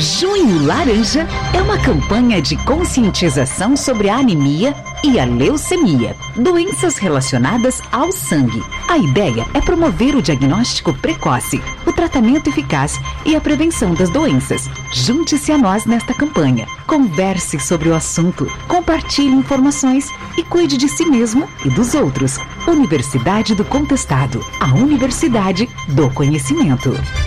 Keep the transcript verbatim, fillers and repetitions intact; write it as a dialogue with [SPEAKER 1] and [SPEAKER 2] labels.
[SPEAKER 1] Junho Laranja é uma campanha de conscientização sobre a anemia e a leucemia, doenças relacionadas ao sangue. A ideia é promover o diagnóstico precoce, o tratamento eficaz e a prevenção das doenças. Junte-se a nós nesta campanha. Converse sobre o assunto, compartilhe informações e cuide de si mesmo e dos outros. Universidade do Contestado, a Universidade do Conhecimento.